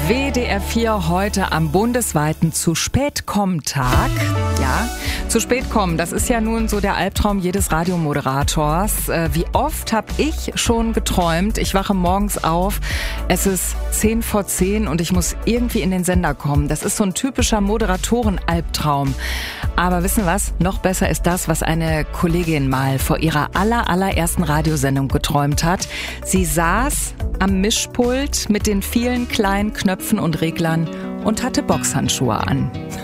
WDR 4 heute am bundesweiten Zu-Spät-Kommen-Tag. Ja, zu spät kommen, das ist ja nun so der Albtraum jedes Radiomoderators. Wie oft habe ich schon geträumt, ich wache morgens auf, es ist 10 vor 10 und ich muss irgendwie in den Sender kommen. Das ist so ein typischer Moderatoren-Albtraum. Aber wissen was? Noch besser ist das, was eine Kollegin mal vor ihrer allerersten Radiosendung geträumt hat. Sie saß am Mischpult mit den vielen kleinen Knöpfen und Reglern und hatte Boxhandschuhe an.